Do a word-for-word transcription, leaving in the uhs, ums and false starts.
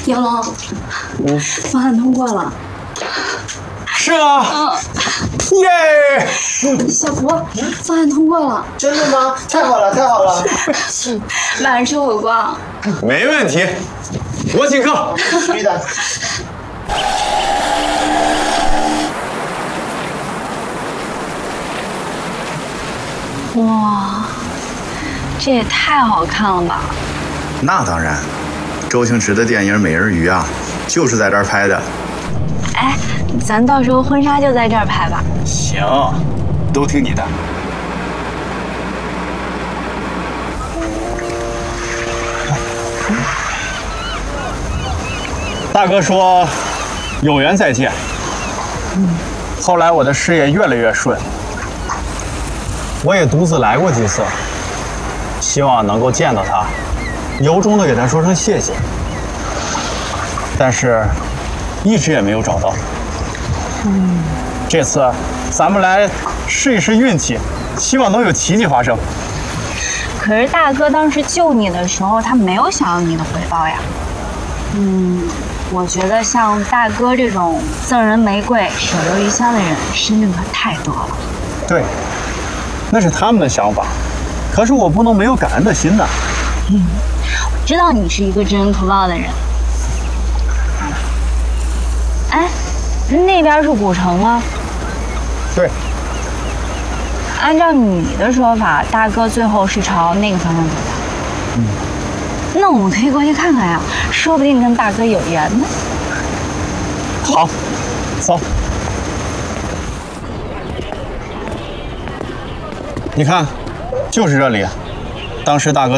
杨龙，嗯，方案通过了。 是啊。 嗯。 耶！ 小福，方案通过了。 真的吗？太好了，太好了！ 晚上吃火锅。 没问题，我请客。 必须的。 哇，这也太好看了吧！ 那当然，周星驰的电影《美人鱼》啊，就是在这儿拍的。 哎，咱到时候婚纱就在这儿拍吧。 行，都听你的。大哥说，有缘再见。后来我的事业越来越顺，我也独自来过几次，希望能够见到他，由衷的给他说声谢谢。但是，一直也没有找到。嗯，这次咱们来试一试运气，希望能有奇迹发生。 可是大哥当时救你的时候，他没有想要你的回报呀。嗯，我觉得像大哥这种赠人玫瑰手留余香的人，身边可太多了。 对，那是他们的想法，可是我不能没有感恩的心呐。 嗯，我知道你是一个知恩图报的人。哎，那边是古城吗？ 对。 按照你的说法，大哥最后是朝那个方向走的。 嗯。 那我们可以过去看看呀，说不定跟大哥有缘呢。 好，走。你看，就是这里，当时大哥